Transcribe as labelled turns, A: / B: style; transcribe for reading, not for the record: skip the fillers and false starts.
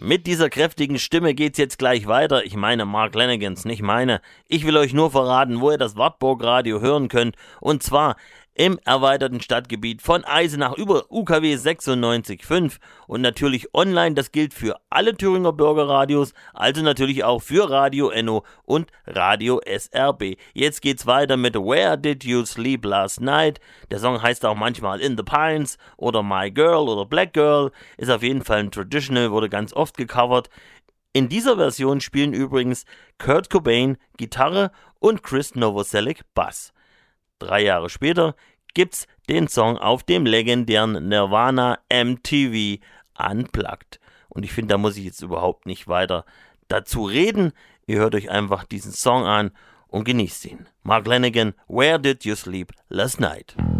A: Mit dieser kräftigen Stimme geht's jetzt gleich weiter. Ich meine Mark Lanagans, nicht meine. Ich will euch nur verraten, wo ihr das Wartburg-Radio hören könnt. Und zwar im erweiterten Stadtgebiet von Eisenach über UKW 96.5 und natürlich online. Das gilt für alle Thüringer Bürgerradios, also natürlich auch für Radio Enno und Radio SRB. Jetzt geht's weiter mit Where Did You Sleep Last Night? Der Song heißt auch manchmal In the Pines oder My Girl oder Black Girl. Ist auf jeden Fall ein Traditional, wurde ganz oft gecovert. In dieser Version spielen übrigens Kurt Cobain Gitarre und Chris Novoselic Bass. 3 Jahre später gibt's den Song auf dem legendären Nirvana MTV Unplugged. Und ich finde, da muss ich jetzt überhaupt nicht weiter dazu reden. Ihr hört euch einfach diesen Song an und genießt ihn. Mark Lanegan, Where Did You Sleep Last Night?